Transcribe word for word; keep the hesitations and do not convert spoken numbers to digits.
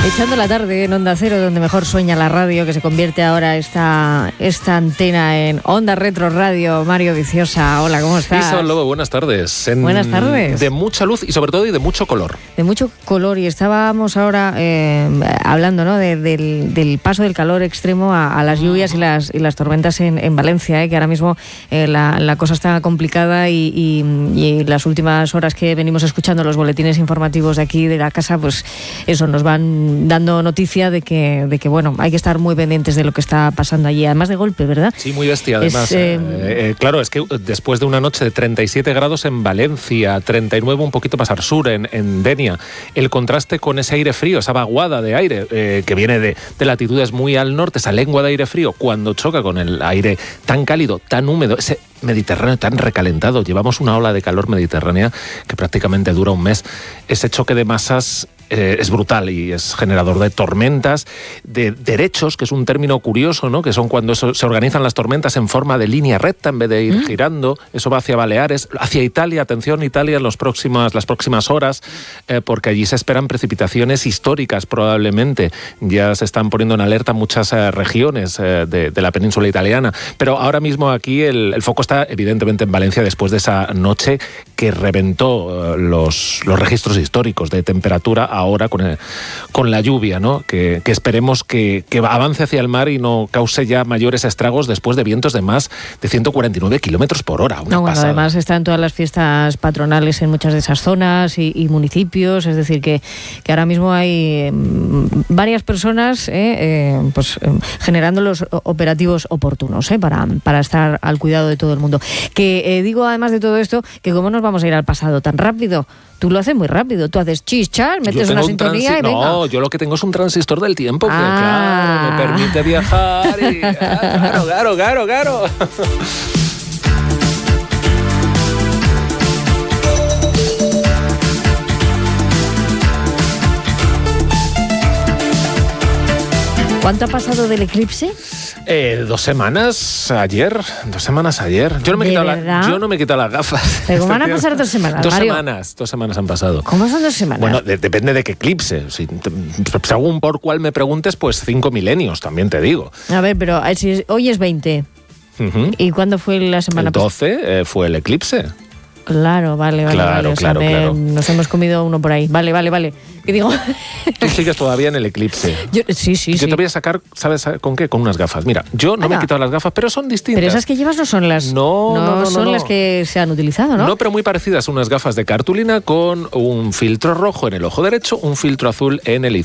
Echando la tarde en Onda Cero, donde mejor sueña la radio, que se convierte ahora esta, esta antena en Onda Retro Radio. Mario Viciosa, hola, ¿cómo estás? Isabel Lobo, buenas tardes. En, buenas tardes. De mucha luz y sobre todo y de mucho color. De mucho color, y estábamos ahora eh, hablando, ¿no?, de, del, del paso del calor extremo a, a las lluvias y las, y las tormentas en, en Valencia, eh, que ahora mismo eh, la, la cosa está complicada y, y, y las últimas horas que venimos escuchando los boletines informativos de aquí de la casa, pues eso, nos van dando noticia de que, de que bueno, hay que estar muy pendientes de lo que está pasando allí, además de golpe, ¿verdad? Sí, muy bestia, además. Es, eh, eh, eh, claro, es que después de una noche de treinta y siete grados en Valencia, treinta y nueve un poquito más al sur, en, en Denia, el contraste con ese aire frío, esa vaguada de aire eh, que viene de, de latitudes muy al norte, esa lengua de aire frío, cuando choca con el aire tan cálido, tan húmedo, ese Mediterráneo tan recalentado, llevamos una ola de calor mediterránea que prácticamente dura un mes. Ese choque de masas eh, es brutal y es generador de tormentas, de derechos, que es un término curioso, ¿no?, que son cuando eso, se organizan las tormentas en forma de línea recta en vez de ir ¿Mm? girando. Eso va hacia Baleares, hacia Italia, atención Italia en los próximas, las próximas horas, eh, porque allí se esperan precipitaciones históricas probablemente. Ya se están poniendo en alerta muchas eh, regiones eh, de, de la península italiana, pero ahora mismo aquí el, el foco está evidentemente en Valencia después de esa noche que reventó uh, los, los registros históricos de temperatura, ahora con, el, con la lluvia, ¿no?, que, que esperemos que, que avance hacia el mar y no cause ya mayores estragos después de vientos de más de ciento cuarenta y nueve kilómetros por hora. Una no, bueno, pasada. Además están todas las fiestas patronales en muchas de esas zonas y, y municipios, es decir, que, que ahora mismo hay eh, varias personas eh, eh, pues, eh, generando los operativos oportunos eh, para, para estar al cuidado de todo el mundo. Que eh, digo, además de todo esto, que cómo nos vamos a ir al pasado tan rápido. Tú lo haces muy rápido, tú haces chichar, metes una un sintonía transi- y venga. No, yo lo que tengo es un transistor del tiempo que, ah. claro, me permite viajar y... Claro, claro, claro, claro. ¿Cuánto ha pasado del eclipse? Eh, dos semanas ayer, dos semanas ayer. Yo no me he quitado, la, yo no me he quitado las gafas. Pero ¿cómo van a pasar dos semanas, Dos Mario? semanas, dos semanas han pasado. ¿Cómo son dos semanas? Bueno, de, depende de qué eclipse. Si, según por cuál me preguntes, pues cinco milenios, también te digo. A ver, pero si hoy es veinte. Uh-huh. ¿Y cuándo fue la semana pasada? El doce eh, fue el eclipse. Claro, vale, vale, claro, vale. O claro, sea, me, claro. Nos hemos comido uno por ahí. Vale, vale, vale. ¿Qué digo? Tú sigues todavía en el eclipse. Yo, sí, sí, yo sí. te voy a sacar, ¿sabes con qué? Con unas gafas. Mira, yo no ah, me he quitado las gafas, pero son distintas. Pero esas que llevas no son las... No, no, no, no son no. las que se han utilizado, ¿no? No, pero muy parecidas. Unas gafas de cartulina con un filtro rojo en el ojo derecho, un filtro azul en el